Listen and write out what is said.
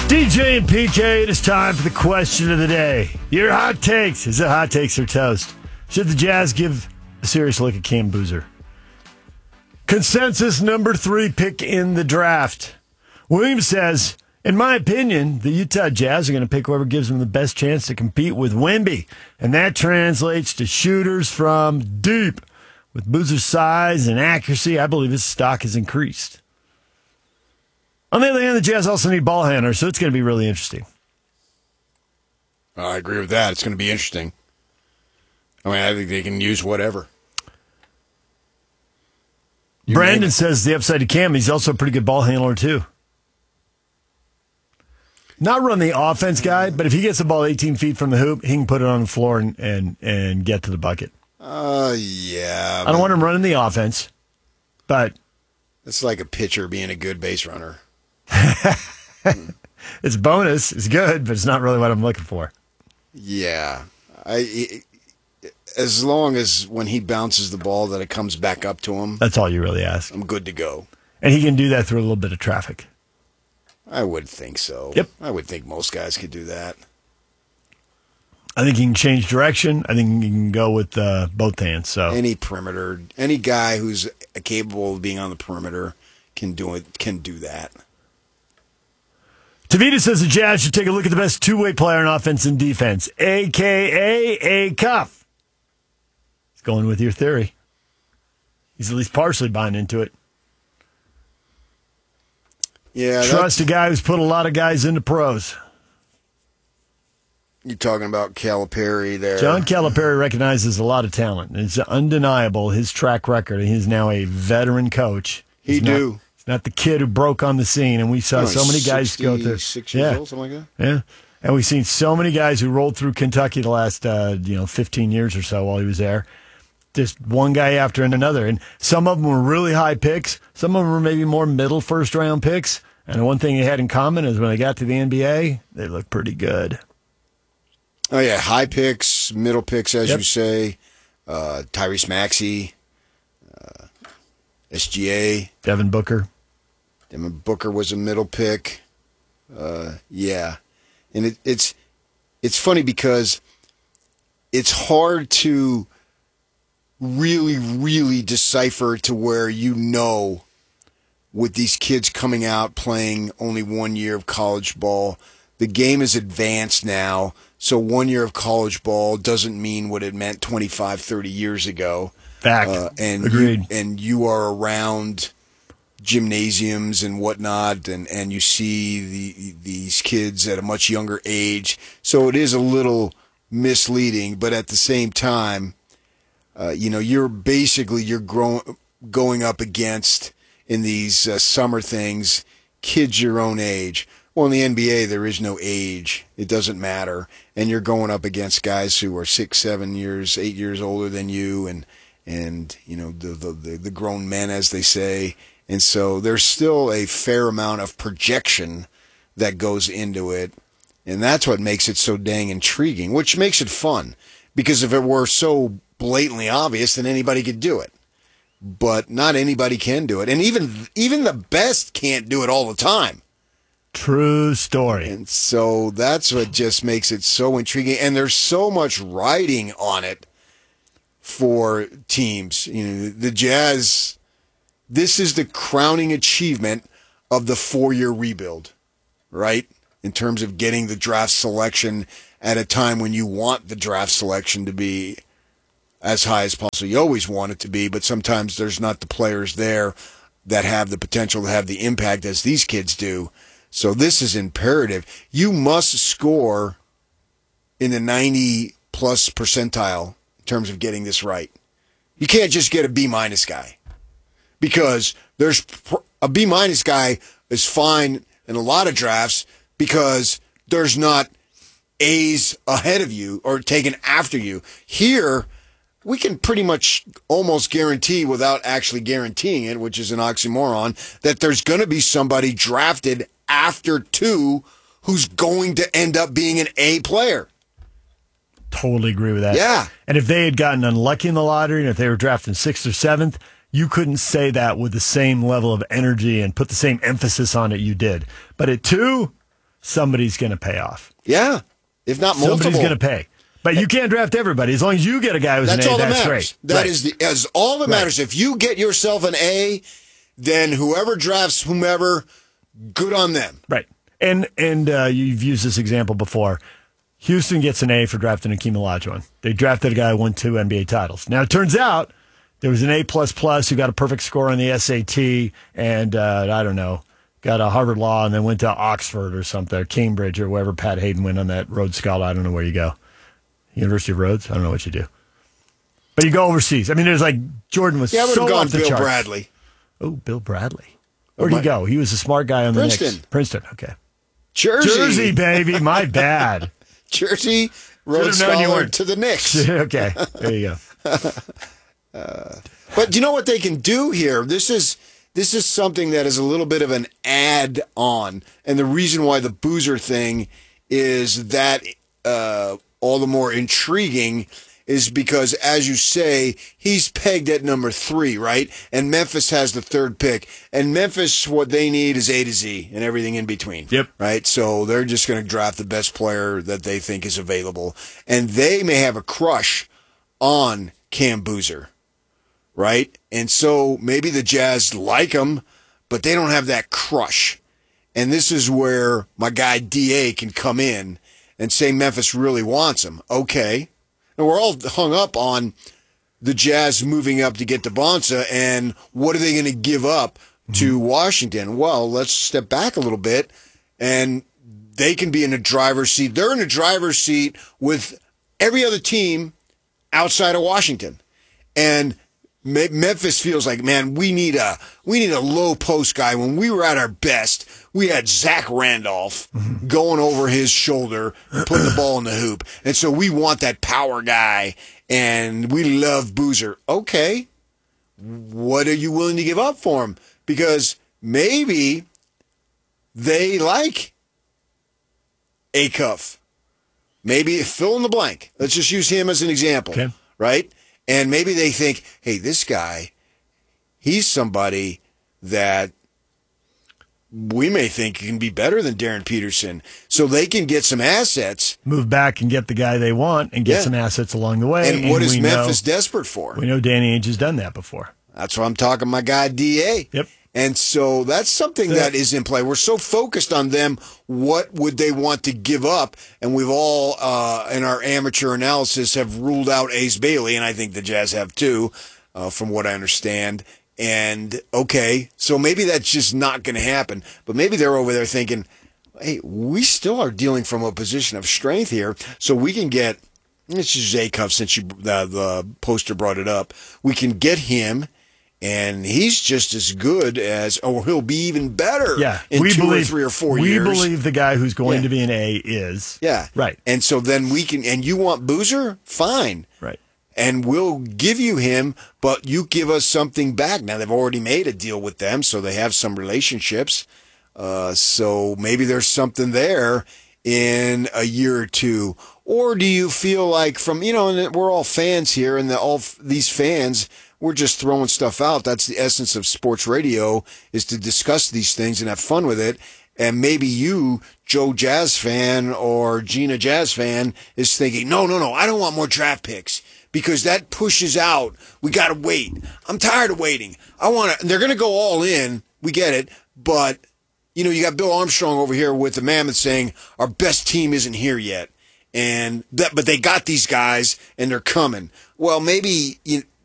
DJ and PK, it is time for the question of the day. Your hot takes. Is it hot takes or toast? Should the Jazz give a serious look at Cam Boozer? Consensus number 3 pick in the draft. Williams says, in my opinion, the Utah Jazz are going to pick whoever gives them the best chance to compete with Wemby. And that translates to shooters from deep. With Boozer's size and accuracy, I believe his stock has increased. On the other hand, the Jazz also need ball handlers, so it's going to be really interesting. I agree with that. It's going to be interesting. I mean, I think they can use whatever. Brandon says the upside to Cam, he's also a pretty good ball handler, too. Not run the offense guy, but if he gets the ball 18 feet from the hoop, he can put it on the floor and get to the bucket. Yeah. I don't want him running the offense, but... It's like a pitcher being a good base runner. It's bonus. It's good, but it's not really what I'm looking for. Yeah. As long as when he bounces the ball that it comes back up to him. That's all you really ask. I'm good to go. And he can do that through a little bit of traffic. I would think so. Yep. I would think most guys could do that. I think he can change direction. I think he can go with both hands. So any perimeter, any guy who's capable of being on the perimeter can do that. Tavita says the Jazz should take a look at the best two-way player in offense and defense, a.k.a. A Cuff. He's going with your theory. He's at least partially buying into it. Yeah, trust a guy who's put a lot of guys into pros. You're talking about Calipari there. John Calipari recognizes a lot of talent. It's undeniable, his track record. He's now a veteran coach. He's not the kid who broke on the scene, and we saw so many guys go through. 6 years old, something like that? Yeah. And we've seen so many guys who rolled through Kentucky the last 15 years or so while he was there. Just one guy after another. And some of them were really high picks. Some of them were maybe more middle first-round picks. And the one thing they had in common is when they got to the NBA, they looked pretty good. Oh, yeah, high picks, middle picks, as you say. Tyrese Maxey, SGA. Devin Booker. Devin Booker was a middle pick. Yeah. And it's funny because it's hard to really, really decipher to where with these kids coming out playing only 1 year of college ball, the game is advanced now. So 1 year of college ball doesn't mean what it meant 25, 30 years ago. Fact. Agreed. You are around gymnasiums and whatnot, and you see these kids at a much younger age. So it is a little misleading, but at the same time, you're going up against, in these summer things, kids your own age. Well, in the NBA, there is no age. It doesn't matter. And you're going up against guys who are 6, 7 years, 8 years older than you, and the grown men, as they say. And so there's still a fair amount of projection that goes into it. And that's what makes it so dang intriguing, which makes it fun. Because if it were so blatantly obvious, then anybody could do it. But not anybody can do it. And even the best can't do it all the time. True story. And so that's what just makes it so intriguing. And there's so much riding on it for teams. The Jazz, this is the crowning achievement of the 4-year rebuild, right? In terms of getting the draft selection at a time when you want the draft selection to be as high as possible. You always want it to be, but sometimes there's not the players there that have the potential to have the impact as these kids do. So this is imperative. You must score in the 90-plus percentile in terms of getting this right. You can't just get a B-minus guy, because there's a B-minus guy is fine in a lot of drafts because there's not A's ahead of you or taken after you. Here, we can pretty much almost guarantee, without actually guaranteeing it, which is an oxymoron, that there's going to be somebody drafted after 2 who's going to end up being an A player. Totally agree with that. Yeah. And if they had gotten unlucky in the lottery, and if they were drafted 6th or 7th, you couldn't say that with the same level of energy and put the same emphasis on it you did. But at 2, somebody's going to pay off. Yeah, if not multiple. Somebody's going to pay. But you can't draft everybody. As long as you get a guy who's an A, all that that's matters. great. That is all that matters. If you get yourself an A, then whoever drafts whomever, good on them. Right. And you've used this example before. Houston gets an A for drafting Akeem Olajuwon. They drafted a guy who won 2 NBA titles. Now, it turns out there was an A++ who got a perfect score on the SAT and, I don't know, got a Harvard Law and then went to Oxford or something, or Cambridge or wherever Pat Hayden went on that Rhodes Scholar. I don't know where you go. University of Rhodes? I don't know what you do. But you go overseas. I mean, there's like Jordan was I would so have gone off the Bill charts. Bradley. Oh, Bill Bradley. Where'd he go? He was a smart guy on the Princeton. Knicks. Princeton, okay. Jersey, baby. My bad. Jersey, Rhodes Should've known you Scholar weren't. to the Knicks. Okay, there you go. But you know what they can do here? This is something that is a little bit of an add-on. And the reason why the Boozer thing is that all the more intriguing is because, as you say, he's pegged at number 3, right? And Memphis has the 3rd pick. And Memphis, what they need is A to Z and everything in between. Yep. Right? So they're just going to draft the best player that they think is available. And they may have a crush on Cam Boozer, right? And so maybe the Jazz like him, but they don't have that crush. And this is where my guy DA can come in and say Memphis really wants him. Okay. And we're all hung up on the Jazz moving up to get to Bonsa, and what are they going to give up to Washington? Well, let's step back a little bit, and they can be in a driver's seat. They're in a driver's seat with every other team outside of Washington. And Memphis feels like, man, we need a low post guy. When we were at our best, we had Zach Randolph going over his shoulder, putting the ball in the hoop. And so we want that power guy, and we love Boozer. Okay, what are you willing to give up for him? Because maybe they like Acuff. Maybe fill in the blank. Let's just use him as an example, okay. Right? And maybe they think, hey, this guy, he's somebody that we may think can be better than Darren Peterson. So they can get some assets. Move back and get the guy they want and get some assets along the way. And what is Memphis desperate for? We know Danny Ainge has done that before. That's what I'm talking my guy, DA. Yep. And so that's something that is in play. We're so focused on them. What would they want to give up? And we've all, in our amateur analysis, have ruled out Ace Bailey, and I think the Jazz have too, from what I understand. And, okay, so maybe that's just not going to happen. But maybe they're over there thinking, hey, we still are dealing from a position of strength here, so we can get, let's use Acuff since the poster brought it up. We can get him. And he's just as good as, or he'll be even better in 2 or 3 or 4 years. We believe the guy who's going to be an A is. Yeah. Right. And so then we can, and you want Boozer? Fine. Right. And we'll give you him, but you give us something back. Now, they've already made a deal with them, so they have some relationships. So maybe there's something there in a year or two. Or do you feel like from, and we're all fans here, and all these fans, we're just throwing stuff out. That's the essence of sports radio, is to discuss these things and have fun with it. And maybe you, Joe Jazz fan or Gina Jazz fan, is thinking, no, I don't want more draft picks because that pushes out. We got to wait. I'm tired of waiting. They're going to go all in. We get it. But, you got Bill Armstrong over here with the Mammoth saying our best team isn't here yet. But they got these guys and they're coming. Well, maybe